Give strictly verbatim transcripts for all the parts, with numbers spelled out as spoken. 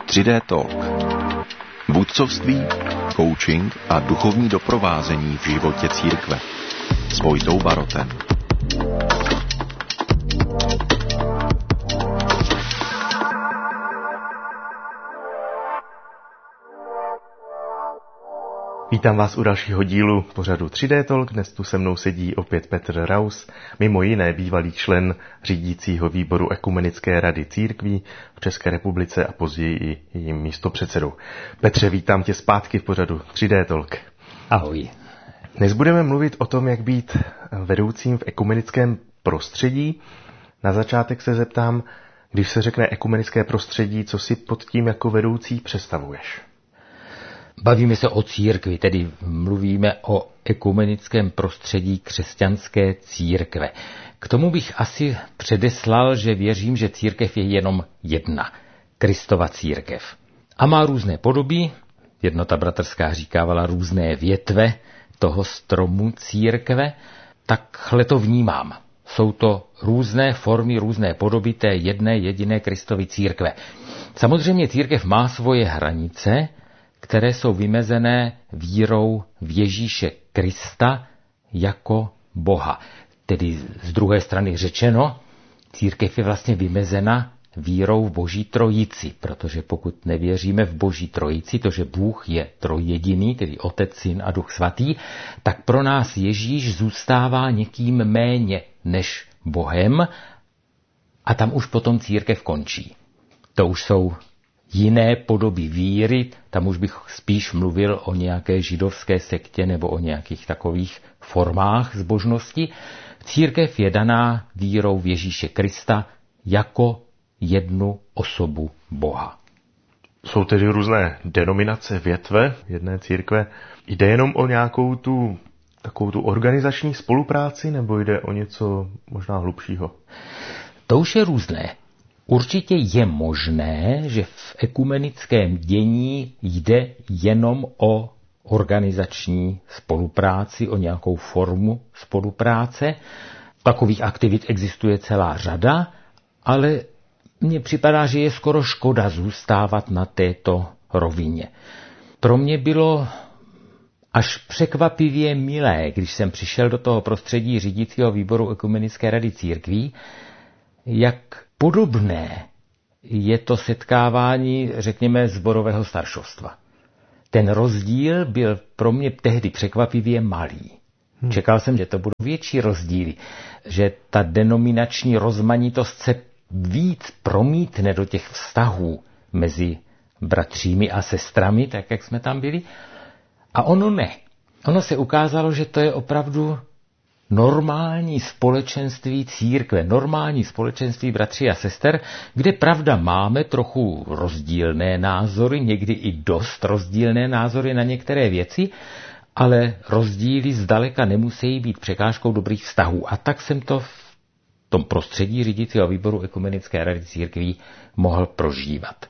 tři dé Talk. Vůdcovství, coaching a duchovní doprovázení v životě církve. S Vojtou Barotem. Vítám vás u dalšího dílu pořadu tři dé Talk. Dnes tu se mnou sedí opět Petr Raus, mimo jiné bývalý člen řídícího výboru Ekumenické rady církví v České republice a později i jejím místopředsedou. Petře, vítám tě zpátky v pořadu tři dé Talk. Ahoj. Dnes budeme mluvit o tom, jak být vedoucím v ekumenickém prostředí. Na začátek se zeptám, když se řekne ekumenické prostředí, co si pod tím jako vedoucí představuješ? Bavíme se o církvi, tedy mluvíme o ekumenickém prostředí křesťanské církve. K tomu bych asi předeslal, že věřím, že církev je jenom jedna, Kristova církev. A má různé podoby, Jednota bratrská říkávala různé větve toho stromu církve, takhle to vnímám. Jsou to různé formy, různé podoby té jedné jediné Kristovy církve. Samozřejmě církev má svoje hranice, které jsou vymezené vírou v Ježíše Krista jako Boha. Tedy z druhé strany řečeno, církev je vlastně vymezena vírou v Boží trojici, protože pokud nevěříme v Boží trojici, to, že Bůh je trojjediný, tedy Otec, Syn a Duch Svatý, tak pro nás Ježíš zůstává někým méně než Bohem a tam už potom církev končí. To už jsou jiné podoby víry, tam už bych spíš mluvil o nějaké židovské sektě nebo o nějakých takových formách zbožnosti. Církev je daná vírou v Ježíše Krista jako jednu osobu Boha. Jsou tedy různé denominace, větve jedné církve. Jde jenom o nějakou tu takovou tu organizační spolupráci, nebo jde o něco možná hlubšího? To už je různé. Určitě je možné, že v ekumenickém dění jde jenom o organizační spolupráci, o nějakou formu spolupráce. Takových aktivit existuje celá řada, ale mně připadá, že je skoro škoda zůstávat na této rovině. Pro mě bylo až překvapivě milé, když jsem přišel do toho prostředí řídícího výboru Ekumenické rady církví, jak podobné je to setkávání, řekněme, sborového staršovstva. Ten rozdíl byl pro mě tehdy překvapivě malý. Hmm. Čekal jsem, že to budou větší rozdíly, že ta denominační rozmanitost se víc promítne do těch vztahů mezi bratřími a sestrami, tak jak jsme tam byli. A ono ne. Ono se ukázalo, že to je opravdu normální společenství církve, normální společenství bratří a sester, kde pravda máme trochu rozdílné názory, někdy i dost rozdílné názory na některé věci, ale rozdíly zdaleka nemusí být překážkou dobrých vztahů. A tak jsem to v tom prostředí řídícího výboru Ekumenické rady církví mohl prožívat.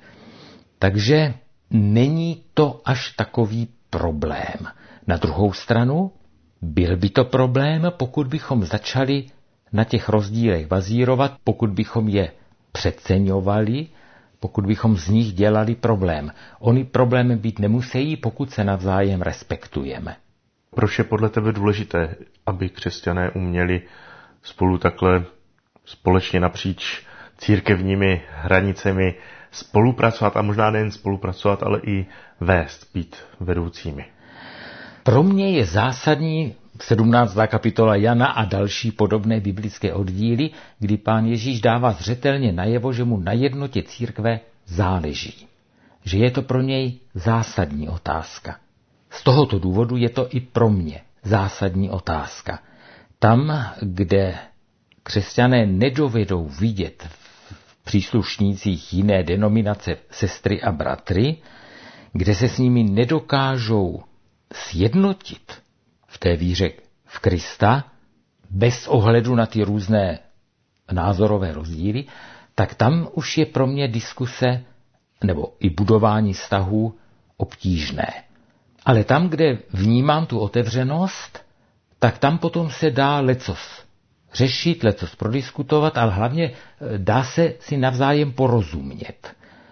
Takže není to až takový problém. Na druhou stranu, byl by to problém, pokud bychom začali na těch rozdílech bazírovat, pokud bychom je přeceňovali, pokud bychom z nich dělali problém. Oni problémy být nemusí, pokud se navzájem respektujeme. Proč je podle tebe důležité, aby křesťané uměli spolu takhle společně napříč církevními hranicemi spolupracovat a možná nejen spolupracovat, ale i vést, být vedoucími? Pro mě je zásadní sedmnáctá kapitola Jana a další podobné biblické oddíly, kdy Pán Ježíš dává zřetelně najevo, že mu na jednotě církve záleží. Že je to pro něj zásadní otázka. Z tohoto důvodu je to i pro mě zásadní otázka. Tam, kde křesťané nedovedou vidět v příslušnících jiné denominace sestry a bratry, kde se s nimi nedokážou sjednotit v té víře v Krista, bez ohledu na ty různé názorové rozdíly, tak tam už je pro mě diskuse nebo i budování vztahů obtížné. Ale tam, kde vnímám tu otevřenost, tak tam potom se dá lecos řešit, lecos prodiskutovat, ale hlavně dá se si navzájem porozumět.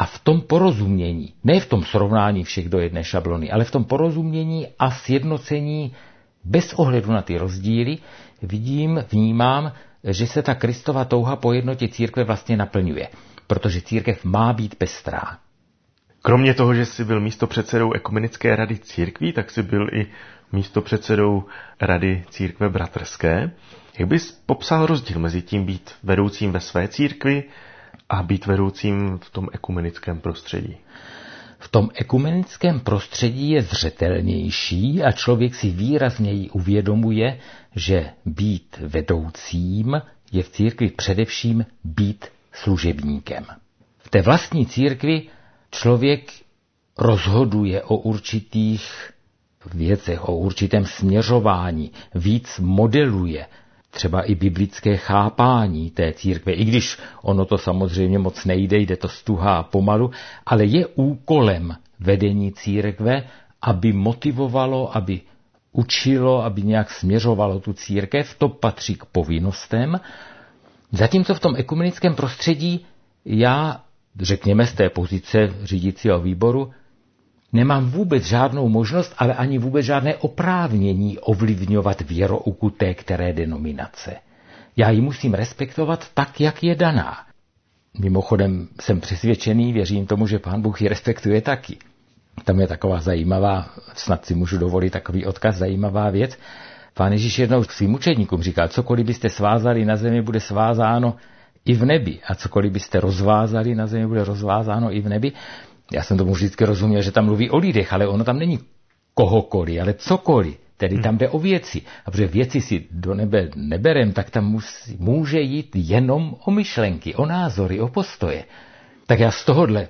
A v tom porozumění, ne v tom srovnání všech do jedné šablony, ale v tom porozumění a sjednocení bez ohledu na ty rozdíly vidím, vnímám, že se ta Kristova touha po jednotě církve vlastně naplňuje, protože církev má být pestrá. Kromě toho, že jsi byl místopředsedou Ekumenické rady církví, tak jsi byl i místopředsedou Rady církve bratrské. Jak bys popsal rozdíl mezi tím být vedoucím ve své církvi a být vedoucím v tom ekumenickém prostředí? V tom ekumenickém prostředí je zřetelnější a člověk si výrazněji uvědomuje, že být vedoucím je v církvi především být služebníkem. V té vlastní církvi člověk rozhoduje o určitých věcech, o určitém směřování, víc modeluje třeba i biblické chápání té církve, i když ono to samozřejmě moc nejde, jde to stuhá a pomalu, ale je úkolem vedení církve, aby motivovalo, aby učilo, aby nějak směřovalo tu církev, to patří k povinnostem. Zatímco v tom ekumenickém prostředí já, řekněme z té pozice řídícího výboru, nemám vůbec žádnou možnost, ale ani vůbec žádné oprávnění ovlivňovat věrouku té které denominace. Já ji musím respektovat tak, jak je daná. Mimochodem jsem přesvědčený, věřím tomu, že Pán Bůh ji respektuje taky. Tam je taková zajímavá, snad si můžu dovolit takový odkaz, zajímavá věc. Pán Ježíš jednou svým učedníkům říkal, cokoliv byste svázali na zemi, bude svázáno i v nebi. A cokoliv byste rozvázali na zemi, bude rozvázáno i v nebi. Já jsem tomu vždycky rozuměl, že tam mluví o lidech, ale ono tam není kohokoliv, ale cokoliv. Tedy tam jde o věci. A protože věci si do nebe neberem, tak tam musí, může jít jenom o myšlenky, o názory, o postoje. Tak já z tohohle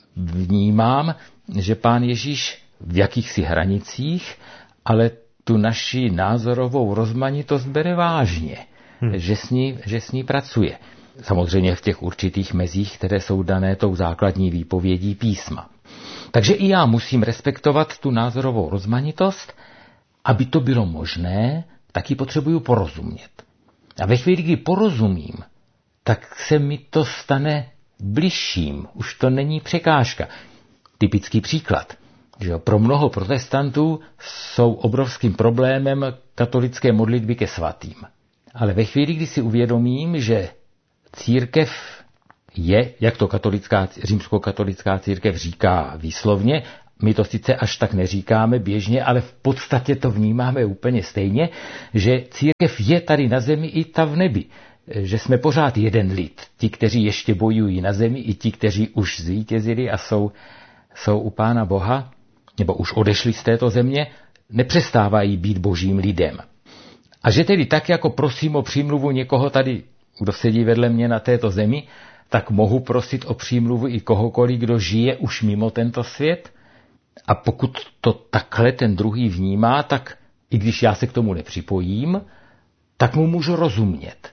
vnímám, že Pán Ježíš v jakýchsi hranicích, ale tu naši názorovou rozmanitost bere vážně, hmm. že, s ní, že s ní pracuje. Samozřejmě v těch určitých mezích, které jsou dané tou základní výpovědí písma. Takže i já musím respektovat tu názorovou rozmanitost. Aby to bylo možné, tak ji potřebuju porozumět. A ve chvíli, kdy porozumím, tak se mi to stane bližším. Už to není překážka. Typický příklad. Že pro mnoho protestantů jsou obrovským problémem katolické modlitby ke svatým. Ale ve chvíli, kdy si uvědomím, že církev je, jak to katolická, římskokatolická církev říká výslovně, my to sice až tak neříkáme běžně, ale v podstatě to vnímáme úplně stejně, že církev je tady na zemi i ta v nebi. Že jsme pořád jeden lid. Ti, kteří ještě bojují na zemi, i ti, kteří už zvítězili a jsou, jsou u Pána Boha, nebo už odešli z této země, nepřestávají být božím lidem. A že tedy tak, jako prosím o přímluvu někoho tady, kdo sedí vedle mě na této zemi, tak mohu prosit o přímluvu i kohokoliv, kdo žije už mimo tento svět. A pokud to takhle ten druhý vnímá, tak i když já se k tomu nepřipojím, tak mu můžu rozumět.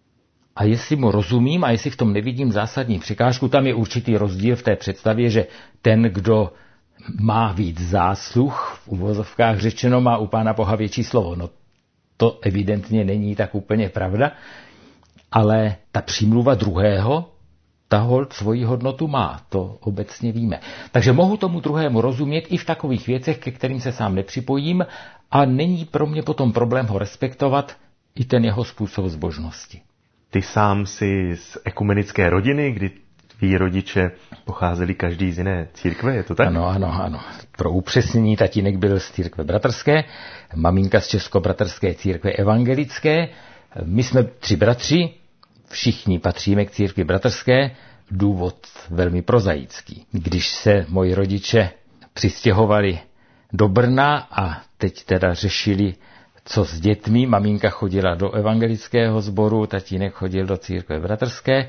A jestli mu rozumím a jestli v tom nevidím zásadní překážku, tam je určitý rozdíl v té představě, že ten, kdo má víc zásluh, v uvozovkách řečeno, má u Pána Boha větší slovo. No to evidentně není tak úplně pravda, ale ta přímluva druhého, ta holt svoji hodnotu má, to obecně víme. Takže mohu tomu druhému rozumět i v takových věcech, ke kterým se sám nepřipojím a není pro mě potom problém ho respektovat i ten jeho způsob zbožnosti. Ty sám jsi z ekumenické rodiny, kdy tví rodiče pocházeli každý z jiné církve, je to tak? Ano, ano, ano. Pro upřesnění, tatínek byl z církve bratrské, maminka z Českobratrské církve evangelické. My jsme tři bratři, všichni patříme k církvi bratrské, důvod velmi prozaický. Když se moji rodiče přistěhovali do Brna a teď teda řešili, co s dětmi, maminka chodila do evangelického sboru, tatínek chodil do církve bratrské.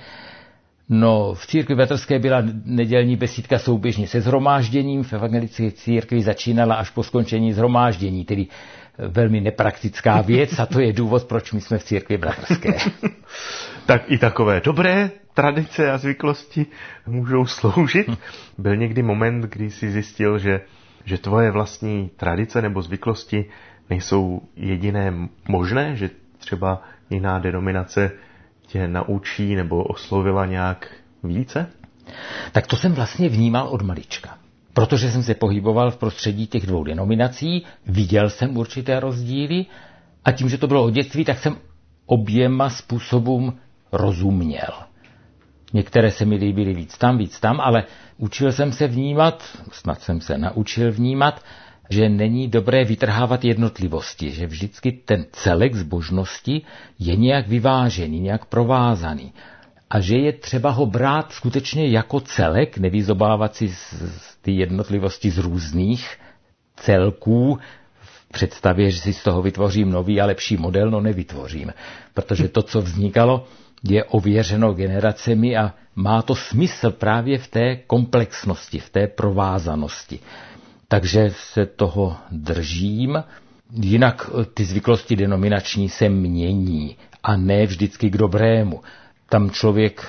No, v církvi bratrské byla nedělní besídka souběžně se shromážděním, v evangelické církvi začínala až po skončení shromáždění, tedy velmi nepraktická věc a to je důvod, proč my jsme v církvi bratrské. Tak i takové dobré tradice a zvyklosti můžou sloužit. Byl někdy moment, kdy jsi zjistil, že, že tvoje vlastní tradice nebo zvyklosti nejsou jediné možné, že třeba jiná denominace tě naučí nebo oslovila nějak více? Tak to jsem vlastně vnímal od malička. Protože jsem se pohyboval v prostředí těch dvou denominací, viděl jsem určité rozdíly a tím, že to bylo od dětství, tak jsem oběma způsobům rozuměl. Některé se mi líbily víc tam, víc tam, ale učil jsem se vnímat, snad jsem se naučil vnímat, že není dobré vytrhávat jednotlivosti, že vždycky ten celek zbožnosti je nějak vyvážený, nějak provázaný. A že je třeba ho brát skutečně jako celek, nevyzobávat si z, z ty jednotlivosti z různých celků v představě, že si z toho vytvořím nový a lepší model, no nevytvořím. Protože to, co vznikalo, je ověřeno generacemi a má to smysl právě v té komplexnosti, v té provázanosti. Takže se toho držím. Jinak ty zvyklosti denominační se mění a ne vždycky k dobrému. Tam člověk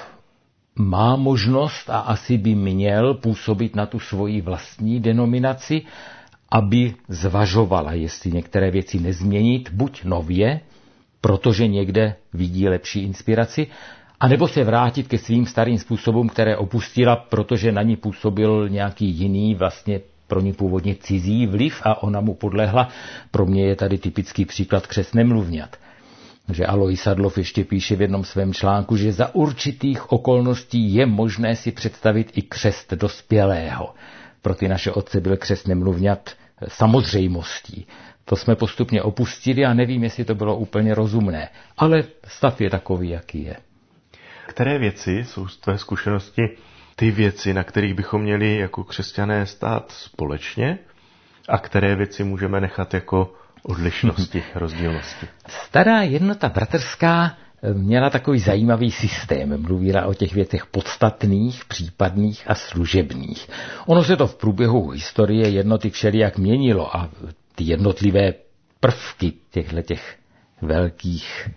má možnost a asi by měl působit na tu svoji vlastní denominaci, aby zvažovala, jestli některé věci nezměnit, buď nově, protože někde vidí lepší inspiraci, anebo se vrátit ke svým starým způsobům, které opustila, protože na ní působil nějaký jiný, vlastně pro ní původně cizí vliv a ona mu podlehla. Pro mě je tady typický příklad křest nemluvňat. Že Alois Sadlov ještě píše v jednom svém článku, že za určitých okolností je možné si představit i křest dospělého. Pro ty naše otce byl křest nemluvňat samozřejmostí. To jsme postupně opustili a nevím, jestli to bylo úplně rozumné. Ale stav je takový, jaký je. Které věci jsou z tvé zkušenosti ty věci, na kterých bychom měli jako křesťané stát společně, a které věci můžeme nechat jako odlišnosti, rozdílnosti? Stará jednota bratrská měla takový zajímavý systém. Mluvila o těch věcech podstatných, případných a služebných. Ono se to v průběhu historie jednoty všelijak měnilo a ty jednotlivé prvky těchto těch velkých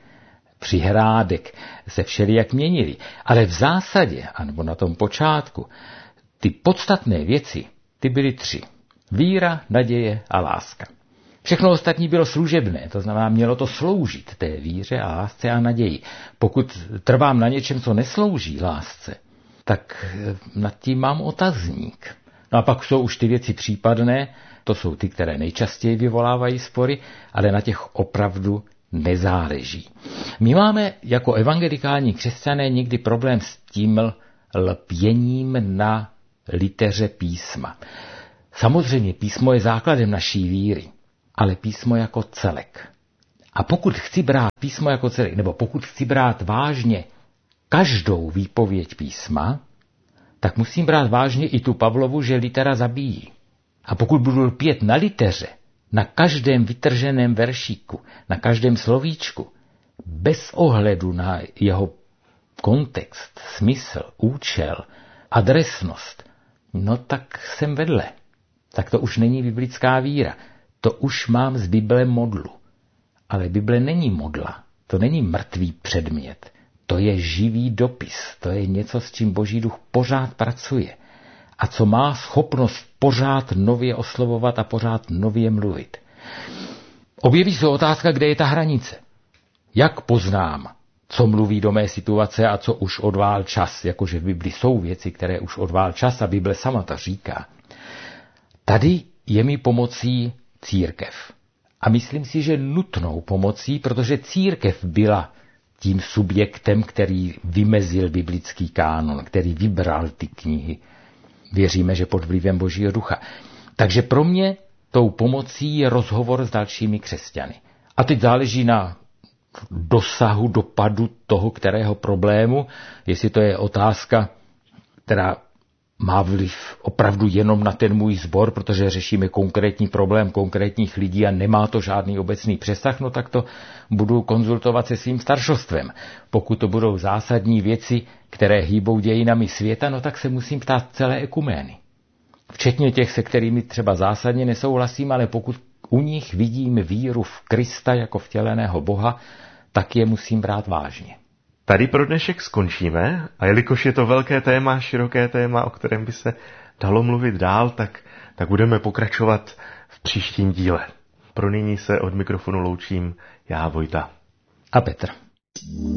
přihrádek se všelijak měnily. Ale v zásadě, anebo na tom počátku, ty podstatné věci, ty byly tři. Víra, naděje a láska. Všechno ostatní bylo služebné, to znamená, mělo to sloužit té víře a lásce a naději. Pokud trvám na něčem, co neslouží lásce, tak nad tím mám otazník. No a pak jsou už ty věci případné, to jsou ty, které nejčastěji vyvolávají spory, ale na těch opravdu nezáleží. My máme jako evangelikální křesťané někdy problém s tím lpěním na liteře písma. Samozřejmě písmo je základem naší víry, ale písmo jako celek. A pokud chci brát písmo jako celek, nebo pokud chci brát vážně každou výpověď písma, tak musím brát vážně i tu Pavlovu, že litera zabíjí. A pokud budu lpět na liteře, na každém vytrženém veršíku, na každém slovíčku, bez ohledu na jeho kontext, smysl, účel, adresnost, no tak jsem vedle. Tak to už není biblická víra. To už mám z Bible modlu. Ale Bible není modla. To není mrtvý předmět. To je živý dopis. To je něco, s čím Boží duch pořád pracuje. A co má schopnost pořád nově oslovovat a pořád nově mluvit. Objeví se otázka, kde je ta hranice. Jak poznám, co mluví do mé situace a co už odvál čas. Jakože v Bibli jsou věci, které už odvál čas a Bible sama to říká. Tady je mi pomocí církev. A myslím si, že nutnou pomocí, protože církev byla tím subjektem, který vymezil biblický kánon, který vybral ty knihy. Věříme, že pod vlivem Božího ducha. Takže pro mě tou pomocí je rozhovor s dalšími křesťany. A teď záleží na dosahu, dopadu toho, kterého problému, jestli to je otázka, která má vliv opravdu jenom na ten můj sbor, protože řešíme konkrétní problém konkrétních lidí a nemá to žádný obecný přesah, no tak to budu konzultovat se svým staršostvem. Pokud to budou zásadní věci, které hýbou dějinami světa, no tak se musím ptát celé ekumény. Včetně těch, se kterými třeba zásadně nesouhlasím, ale pokud u nich vidím víru v Krista jako vtěleného Boha, tak je musím brát vážně. Tady pro dnešek skončíme a jelikož je to velké téma, široké téma, o kterém by se dalo mluvit dál, tak, tak budeme pokračovat v příštím díle. Pro nyní se od mikrofonu loučím já, Vojta. A Petr.